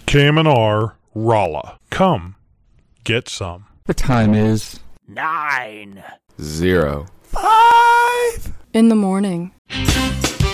KMNR, Rolla. Come, get some. The time is 9, 0, 5 in the morning.